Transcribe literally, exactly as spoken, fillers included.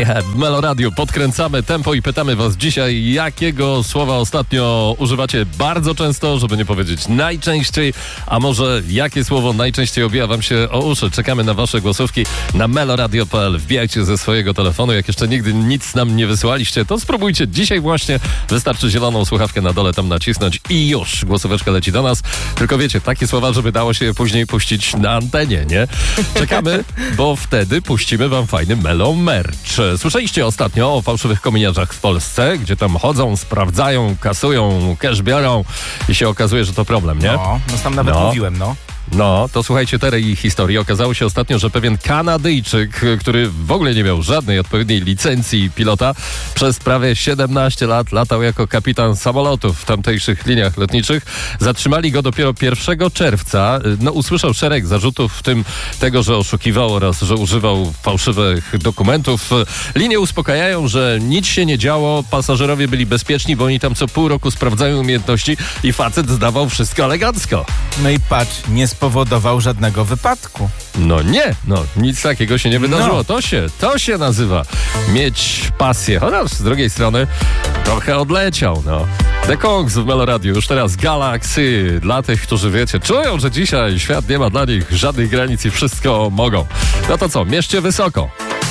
Mayhem w Meloradiu. Podkręcamy tempo i pytamy was dzisiaj, jakiego słowa ostatnio używacie bardzo często, żeby nie powiedzieć najczęściej, a może jakie słowo najczęściej obija wam się o uszy. Czekamy na wasze głosówki na meloradio kropka p l. Wbijajcie ze swojego telefonu. Jak jeszcze nigdy nic nam nie wysyłaliście, to spróbujcie dzisiaj właśnie. Wystarczy zieloną słuchawkę na dole tam nacisnąć i już głosóweczka leci do nas. Tylko wiecie, takie słowa, żeby dało się je później puścić na antenie, nie? Czekamy, bo wtedy puścimy wam fajny Melo Merch. Słyszeliście ostatnio o fałszywych kominiarzach w Polsce, gdzie tam chodzą, sprawdzają, kasują, cash biorą i się okazuje, że to problem, nie? No, no tam nawet No. mówiłem, no. No, to słuchajcie tej historii. Okazało się ostatnio, że pewien Kanadyjczyk, który w ogóle nie miał żadnej odpowiedniej licencji pilota, przez prawie siedemnaście lat latał jako kapitan samolotów w tamtejszych liniach lotniczych. Zatrzymali go dopiero pierwszego czerwca. No, usłyszał szereg zarzutów, w tym tego, że oszukiwał oraz, że używał fałszywych dokumentów. Linie uspokajają, że nic się nie działo, pasażerowie byli bezpieczni, bo oni tam co pół roku sprawdzają umiejętności i facet zdawał wszystko elegancko. No i patrz, nie spowodował żadnego wypadku. No nie, no nic takiego się nie wydarzyło. No. To się, to się nazywa mieć pasję. Chociaż z drugiej strony trochę odleciał, no. The Kongs w Meloradiu, już teraz Galaxy. Dla tych, którzy wiecie, czują, że dzisiaj świat nie ma dla nich żadnych granic i wszystko mogą. No to co, mierzcie wysoko.